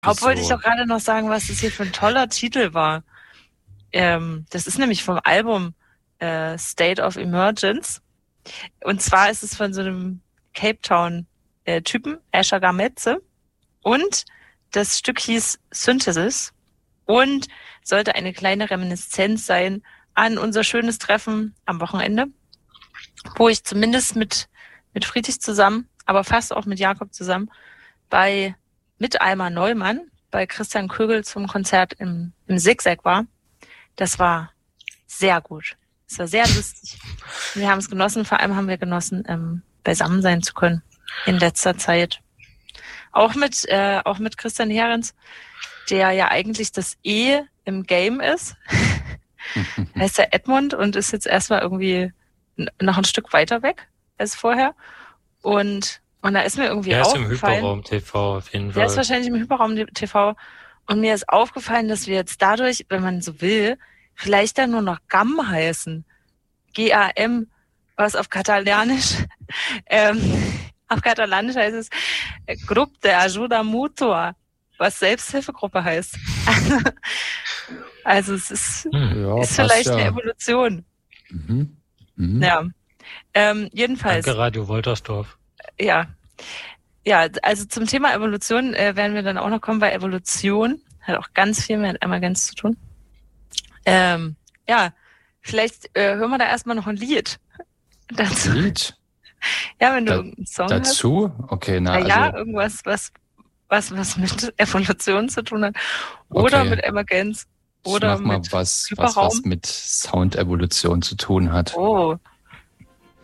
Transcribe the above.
Wollte ich doch gerade noch sagen, was das hier für ein toller Titel war. Das ist nämlich vom Album State of Emergence. Und zwar ist es von so einem Cape Town Typen, Asher Gametze. Und das Stück hieß Synthesis und sollte eine kleine Reminiszenz sein an unser schönes Treffen am Wochenende, wo ich zumindest mit Friedrich zusammen, aber fast auch mit Jakob zusammen, mit Alma Neumann bei Christian Kögel zum Konzert im Zigzag war. Das war sehr gut. Es war sehr lustig. Wir haben es genossen, vor allem haben wir genossen, beisammen sein zu können in letzter Zeit. Auch mit Christian Herrens, der ja eigentlich das E im Game ist. Heißt er Edmund und ist jetzt erstmal irgendwie noch ein Stück weiter weg als vorher. Und da ist mir irgendwie aufgefallen. Der ist im Hyperraum TV auf jeden Fall. Der ist wahrscheinlich im Hyperraum TV. Und mir ist aufgefallen, dass wir jetzt dadurch, wenn man so will, vielleicht dann nur noch GAM heißen. GAM, was auf Katalanisch, auf Katalanisch heißt es Grup de Ajuda Mutua, was Selbsthilfegruppe heißt. Also es ist vielleicht eine Evolution. Mhm. Mhm. Ja. Jedenfalls. Danke, Radio Woltersdorf. Ja, also zum Thema Evolution werden wir dann auch noch kommen, weil Evolution hat auch ganz viel mit Emergenz zu tun. Vielleicht hören wir da erstmal noch ein Lied. Dazu. Lied? Ja, wenn du einen Song dazu? hast. Okay, Irgendwas, was mit Evolution zu tun hat. Oder mit Emergenz. Oder mach mal mit was Hyperraum. Was mit Soundevolution zu tun hat. Oh,